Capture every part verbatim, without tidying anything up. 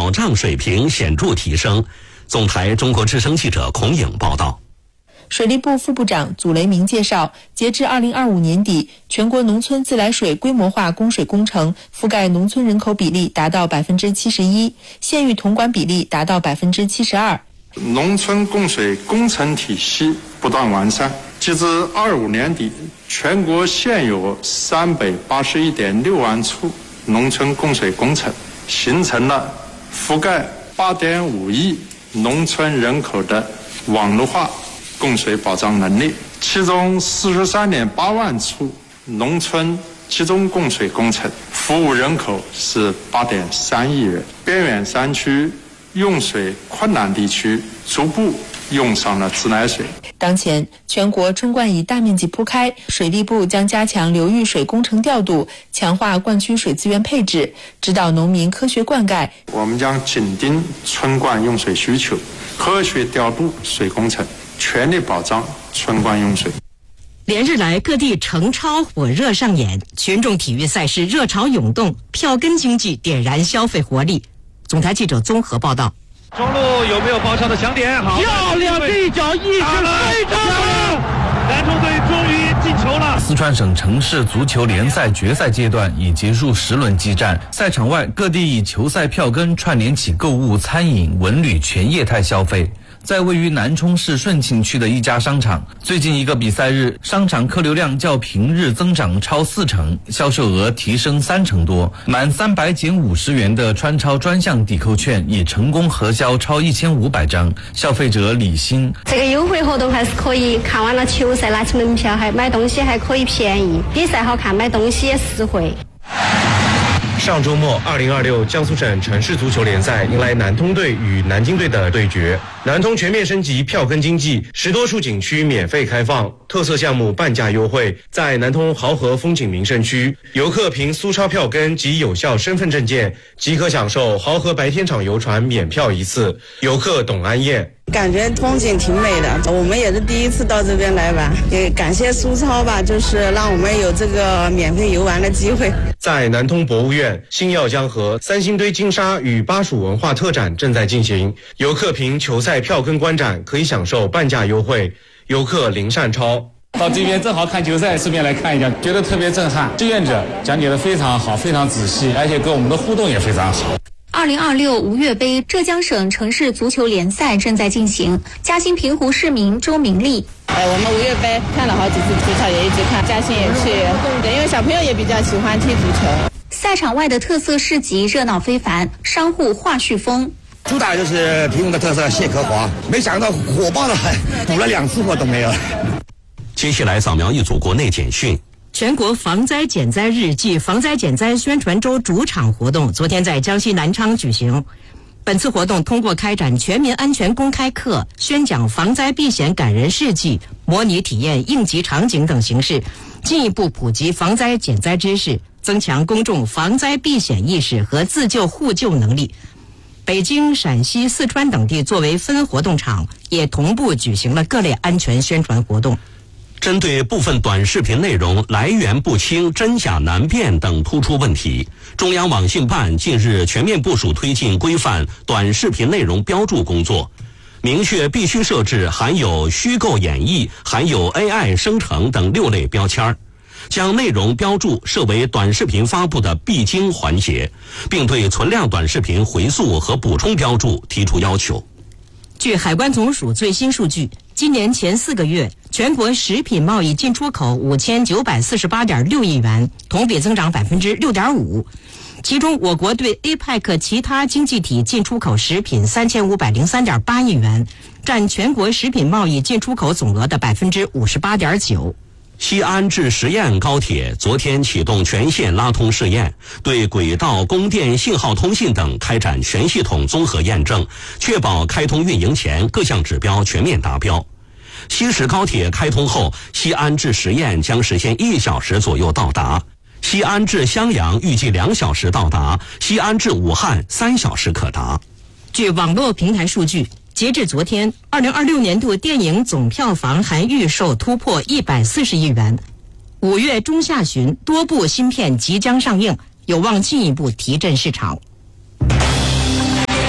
保障水平显著提升。总台中国之声记者孔颖报道。 水利部副部长祖雷明介绍，截至二零二五年底，全国农村自来水规模化供水工程覆盖农村人口比例达到百分之七十一，县域统管比例达到百分之七十二。 农村供水工程体系不断完善，截至二五年底，全国现有三百八十一点六万处农村供水工程，形成了覆盖八点五亿农村人口的网络化供水保障能力，其中四十三点八万处农村集中供水工程，服务人口是八点三亿人。边远山区、用水困难地区逐步用上了自来水。 当前，全国春灌已大面积铺开，水利部将加强流域水工程调度，强化灌区水资源配置，指导农民科学灌溉。 我们将紧盯春灌用水需求，科学调度水工程，全力保障春灌用水。 连日来，各地诚超火热上演，群众体育赛事热潮涌动，票根经济点燃消费活力。总台记者综合报道。 中路有没有爆上的强点？好， 漂亮这一脚意识非常好， 南通队终于进球了。 四川省城市足球联赛决赛阶段已结束十轮激战，赛场外各地以球赛票根串联起购物、餐饮、文旅全业态消费。在位于南充市顺庆区的一家商场，最近一个比赛日，商场客流量较平日增长超四成，销售额提升三成多。满三百减五十元的川超专项抵扣券已成功核销超一千五百张。消费者李欣： 这个优惠活动还是可以，看完了球赛拿起门票，还买东西还可以便宜，比赛好看，买东西也实惠。 上周末，二零二六江苏省城市足球联赛迎来南通队与南京队的对决。南通全面升级票根经济，十多处景区免费开放，特色项目半价优惠。在南通濠河风景名胜区，游客凭苏超票根及有效身份证件，即可享受濠河白天场游船免票一次。游客董安燕： 感觉风景挺美的，我们也是第一次到这边来玩，也感谢苏超吧，就是让我们有这个免费游玩的机会。 在南通博物院，星耀江河、三星堆金沙与巴蜀文化特展正在进行，游客凭球赛票根观展可以享受半价优惠。游客林善超： 到这边正好看球赛，顺便来看一下，觉得特别震撼。志愿者讲解的非常好，非常仔细，而且跟我们的互动也非常好。 二零二六吴越杯浙江省城市足球联赛正在进行，嘉兴平湖市民周明丽： 呃，我们吴越杯看了好几次足球，也一直看，嘉兴也去，对，因为小朋友也比较喜欢踢足球。 赛场外的特色市集热闹非凡，商户话絮风。 主打就是平湖的特色蟹壳滑，没想到火爆的很，补了两次货都没有。 接下来扫描一组国内简讯。 全国防灾减灾日暨防灾减灾宣传周主场活动昨天在江西南昌举行。本次活动通过开展全民安全公开课、宣讲防灾避险感人事迹、模拟体验应急场景等形式，进一步普及防灾减灾知识，增强公众防灾避险意识和自救互救能力。北京、陕西、四川等地作为分活动场，也同步举行了各类安全宣传活动。 针对部分短视频内容来源不清、真假难辨等突出问题，中央网信办近日全面部署推进规范短视频内容标注工作，明确必须设置含有虚构演绎、含有 A I 生成等六类标签，将内容标注设为短视频发布的必经环节，并对存量短视频回溯和补充标注提出要求。 据海关总署最新数据，今年前四个月，全国食品贸易进出口五千九百四十八点六亿元，同比增长百分之六点五。其中，我国对 A P E C 其他经济体进出口食品三千五百零三点八亿元，占全国食品贸易进出口总额的百分之五十八点九。 西安至十堰高铁昨天启动全线拉通试验，对轨道、供电、信号通信等开展全系统综合验证，确保开通运营前各项指标全面达标。西石高铁开通后，西安至十堰将实现一小时左右到达，西安至襄阳预计两小时到达，西安至武汉三小时可达。 据网络平台数据，截至昨天，二零二六年度电影总票房含预售突破一百四十亿元。五月中下旬，多部新片即将上映，有望进一步提振市场。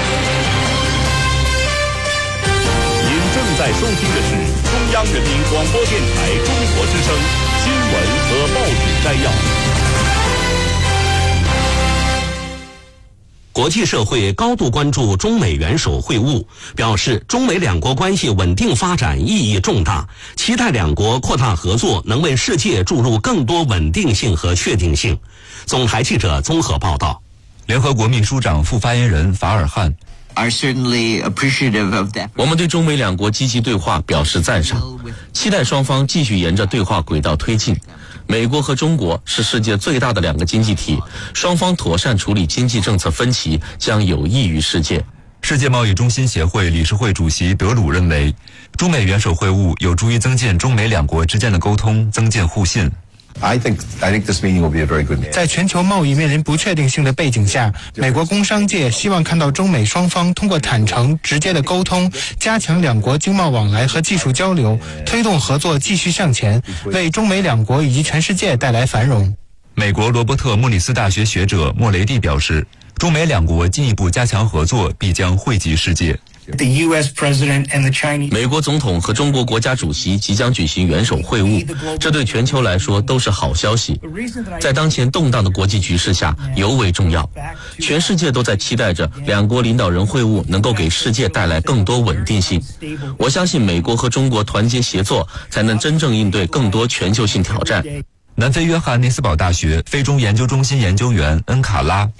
收听的是中央人民广播电台中国之声新闻和报纸摘要。 国际社会高度关注中美元首会晤，表示中美两国关系稳定发展意义重大，期待两国扩大合作能为世界注入更多稳定性和确定性。总台记者综合报道。 联合国秘书长副发言人法尔汉， 我们对中美两国积极对话表示赞赏，期待双方继续沿着对话轨道推进。美国和中国是世界最大的两个经济体，双方妥善处理经济政策分歧将有益于世界。 世界贸易中心协会理事会主席德鲁认为，中美元首会晤有助于增进中美两国之间的沟通，增进互信。 I think, I think this meeting will be a very good meeting. 在全球贸易面临不确定性的背景下，美国工商界希望看到中美双方通过坦诚、直接的沟通，加强两国经贸往来和技术交流，推动合作继续向前，为中美两国以及全世界带来繁荣。 美国罗伯特莫里斯大学学者莫雷蒂表示，中美两国进一步加强合作，必将惠及世界。 The U S President and the Chinese 美国总统和中国国家主席即将举行元首会晤，这对全球来说都是好消息。在当前动荡的国际局势下尤为重要，全世界都在期待着两国领导人会晤能够给世界带来更多稳定性。我相信美国和中国团结协作，才能真正应对更多全球性挑战。 南非约翰内斯堡大学非中研究中心研究员恩卡拉，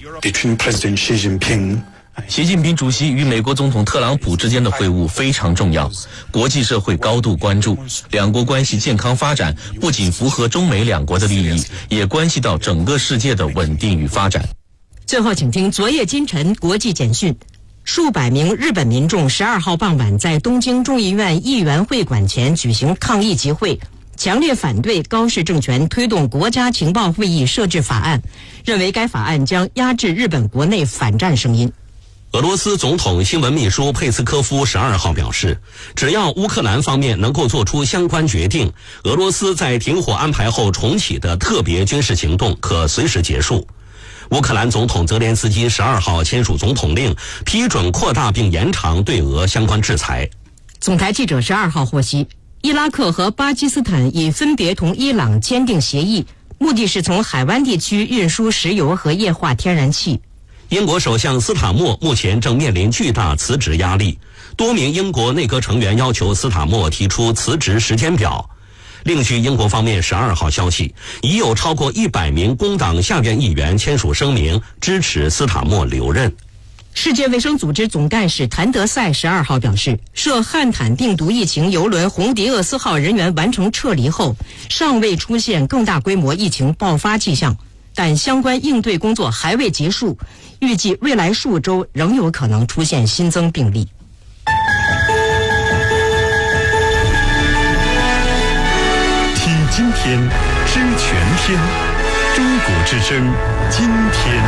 习近平主席与美国总统特朗普之间的会晤非常重要，国际社会高度关注，两国关系健康发展不仅符合中美两国的利益，也关系到整个世界的稳定与发展。 最后请听昨夜今晨国际简讯。数百名日本民众十二号傍晚在东京众议院议员会馆前举行抗议集会，强烈反对高市政权推动国家情报会议设置法案，认为该法案将压制日本国内反战声音。 俄罗斯总统新闻秘书佩斯科夫十二号表示，只要乌克兰方面能够做出相关决定，俄罗斯在停火安排后重启的特别军事行动可随时结束。乌克兰总统泽连斯基十二号签署总统令，批准扩大并延长对俄相关制裁。 总台记者十二号获悉，伊拉克和巴基斯坦已分别同伊朗签订协议，目的是从海湾地区运输石油和液化天然气。 英国首相斯塔默目前正面临巨大辞职压力，多名英国内阁成员要求斯塔默提出辞职时间表。另据英国方面十二号消息，已有超过一百名工党下院议员签署声明，支持斯塔默留任。 世界卫生组织总干事谭德赛十二号表示，涉汉坦病毒疫情邮轮红迪厄斯号人员完成撤离后，尚未出现更大规模疫情爆发迹象，但相关应对工作还未结束，预计未来数周仍有可能出现新增病例。 听今天，知全天，中国之声，今天。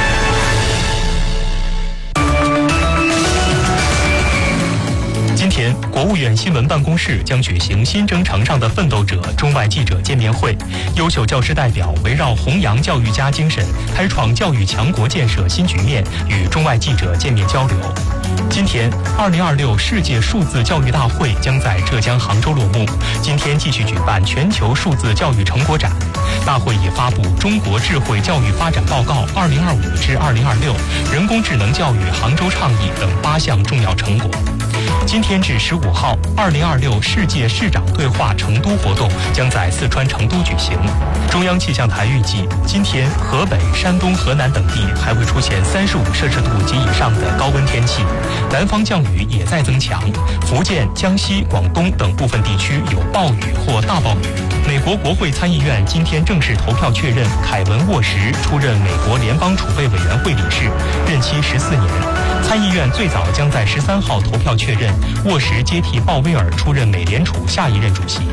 今天，国务院新闻办公室将举行新征程上的奋斗者中外记者见面会，优秀教师代表围绕弘扬教育家精神，开创教育强国建设新局面，与中外记者见面交流。今天，二零二六世界数字教育大会将在浙江杭州落幕。今天继续举办全球数字教育成果展。大会已发布《中国智慧教育发展报告二零二五至二零二六》、人工智能教育杭州倡议等八项重要成果。今天至十五号，二零二六世界市长对话成都活动将在四川成都举行。中央气象台预计，今天河北、山东、河南等地还会出现三十五摄氏度及以上的高温天气，南方降雨也在增强。福建、江西、广东等部分地区有暴雨或大暴雨。美国国会参议院今天正式投票确认凯文·沃什出任美国联邦储备委员会理事，任期十四年。参议院最早将在十三号投票确认沃什接替鲍威尔出任美联储下一任主席。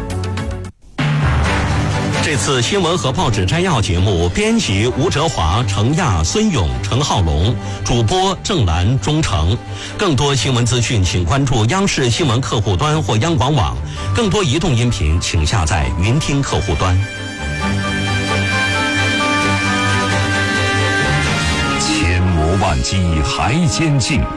这次新闻和报纸摘要节目，编辑吴哲华、程亚、孙勇、陈浩龙，主播郑兰、钟诚。更多新闻资讯，请关注央视新闻客户端或央广网。更多移动音频，请下载云听客户端。 千磨万击还坚劲。